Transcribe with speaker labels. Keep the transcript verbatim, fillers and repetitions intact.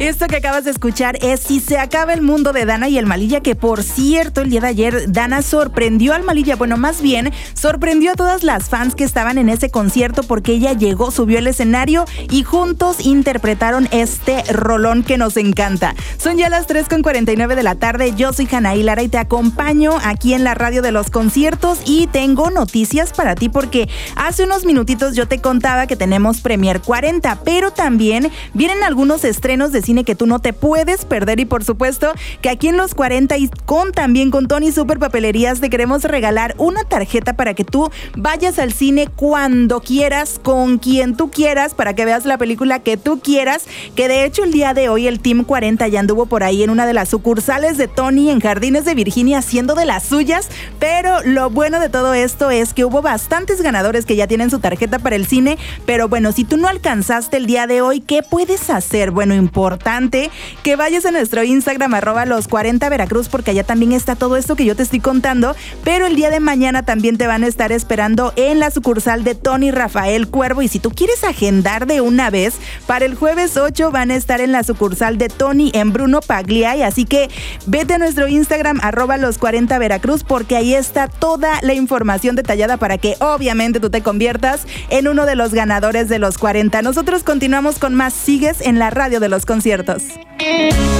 Speaker 1: Esto que acabas de escuchar es Si se acaba el mundo de Dana y el Malilla, que por cierto, el día de ayer Dana sorprendió al Malilla, bueno, más bien sorprendió a todas las fans que estaban en ese concierto porque ella llegó, subió al escenario y juntos interpretaron este rolón que nos encanta. Son ya las tres con cuarenta y nueve de la tarde, yo soy Janaí Lara y te acompaño aquí en la radio de los conciertos y tengo noticias para ti porque hace unos minutitos yo te contaba que tenemos Premier cuarenta, pero también vienen algunos estrenos de cine que tú no te puedes perder y por supuesto que aquí en los cuarenta y con también con Tony Super Papelerías te queremos regalar una tarjeta para que tú vayas al cine cuando quieras, con quien tú quieras, para que veas la película que tú quieras, que de hecho el día de hoy el Team cuarenta ya anduvo por ahí en una de las sucursales de Tony en Jardines de Virginia haciendo de las suyas, pero lo bueno de todo esto es que hubo bastantes ganadores que ya tienen su tarjeta para el cine, pero bueno, si tú no alcanzaste el día de hoy, ¿qué puedes hacer? Bueno, importante que vayas a nuestro Instagram arroba los cuarenta Veracruz porque allá también está todo esto que yo te estoy contando, pero el día de mañana también te van a estar esperando en la sucursal de Tony Rafael Cuervo y si tú quieres agendar de una vez, para el jueves ocho van a estar en la sucursal de Tony en Bruno Pagliai, así que vete a nuestro Instagram arroba los cuarenta Veracruz porque ahí está toda la información detallada para que obviamente tú te conviertas en uno de los ganadores de los cuarenta. Nosotros continuamos con más, sigues en la radio de los conciertos.